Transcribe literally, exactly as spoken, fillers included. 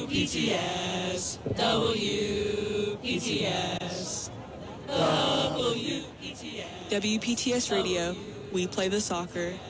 P T S, W P T S, W P T S. W P T S Radio, we play the soccer.